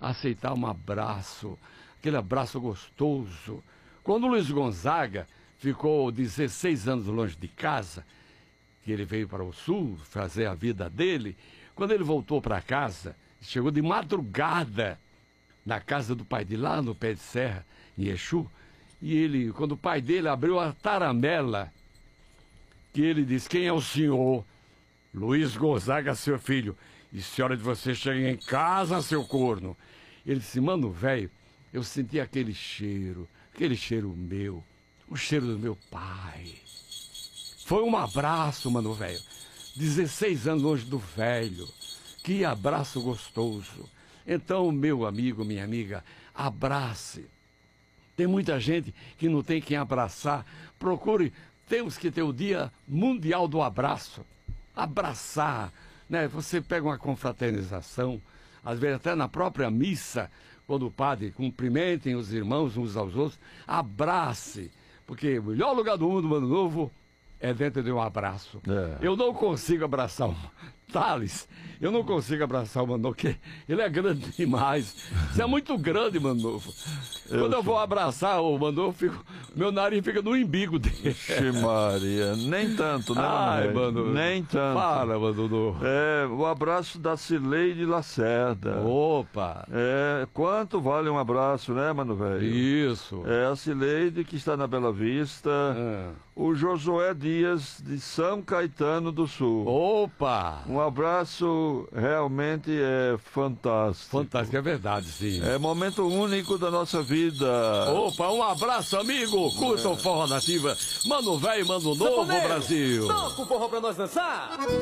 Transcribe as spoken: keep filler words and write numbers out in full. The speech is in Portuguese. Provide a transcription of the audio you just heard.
aceitar um abraço, aquele abraço gostoso. Quando o Luiz Gonzaga ficou dezesseis anos longe de casa, que ele veio para o sul fazer a vida dele, quando ele voltou para casa, chegou de madrugada na casa do pai dele, lá no pé de serra, em Exu, e ele, quando o pai dele abriu a taramela, que ele disse: quem é o senhor? Luiz Gonzaga, seu filho. E se hora de você chegar em casa, seu corno? Ele disse: mano, velho, eu senti aquele cheiro, aquele cheiro meu, o cheiro do meu pai. Foi um abraço, mano, velho. dezesseis anos longe do velho. Que abraço gostoso. Então, meu amigo, minha amiga, abrace. Tem muita gente que não tem quem abraçar. Procure, temos que ter o Dia Mundial do Abraço. Abraçar, né? Você pega uma confraternização, às vezes até na própria missa, quando o padre cumprimentem os irmãos uns aos outros, abrace, porque o melhor lugar do mundo, Ano Novo, é dentro de um abraço. É. Eu não consigo abraçar o Thales, eu não consigo abraçar o Mano Novo, porque ele é grande demais. Você é muito grande, Mano Novo. Eu Quando eu vou abraçar o Mano Novo, fico, meu nariz fica no umbigo dele. Vixe Maria, nem tanto, né, Ai, Mano? Nem tanto. Fala, Mano Novo. É, o abraço da Cileide Lacerda. Opa! É, quanto vale um abraço, né, mano, velho? Isso. É a Cileide, que está na Bela Vista. É. O Josué Dias, de São Caetano do Sul. Opa! Um abraço realmente é fantástico. Fantástico, é verdade, sim. É momento único da nossa vida. Opa, um abraço, amigo. Curta o Forró Nativa. Mano velho, mano novo, Brasil. Toca o forró pra nós dançar.